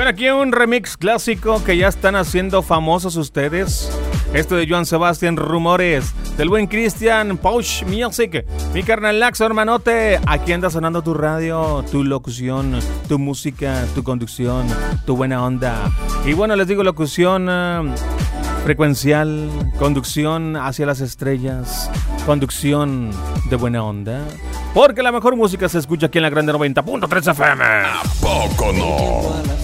bueno, aquí un remix clásico que ya están haciendo famosos ustedes. Esto de Joan Sebastián, Rumores, del buen Cristian, Pouch Music, mi carnal Laxo, hermanote. Aquí anda sonando tu radio, tu locución, tu música, tu conducción, tu buena onda. Y bueno, les digo locución frecuencial, conducción hacia las estrellas, conducción de buena onda. Porque la mejor música se escucha aquí en la Grande 90.3 FM. ¿A poco no?